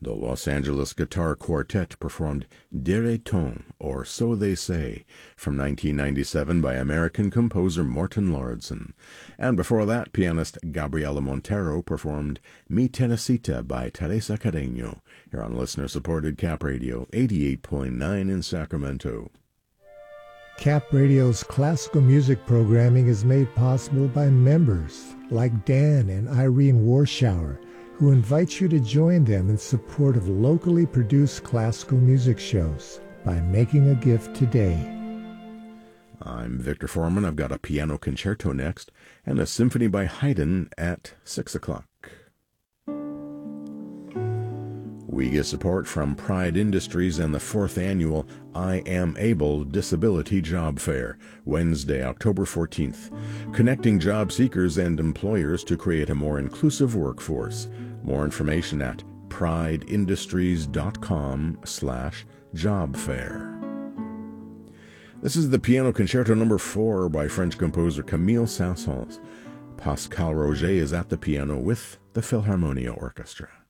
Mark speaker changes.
Speaker 1: The Los Angeles Guitar Quartet performed Dirait-on, or So They Say, from 1997 by American composer Morton Lauridsen. And before that, pianist Gabriela Montero performed Mi Teresita by Teresa Carreño, here on listener-supported Cap Radio 88.9 in Sacramento.
Speaker 2: Cap Radio's classical music programming is made possible by members like Dan and Irene Warschauer, who invites you to join them in support of locally produced classical music shows by making a gift today.
Speaker 1: I'm Victor Foreman. I've got a piano concerto next and a symphony by Haydn at 6 o'clock. We get support from Pride Industries and the 4th annual I Am Able Disability Job Fair, Wednesday, October 14th, connecting job seekers and employers to create a more inclusive workforce. More information at prideindustries.com/jobfair. This is the Piano Concerto No. 4 by French composer Camille Saint-Saëns. Pascal Roger is at the piano with the Philharmonia Orchestra.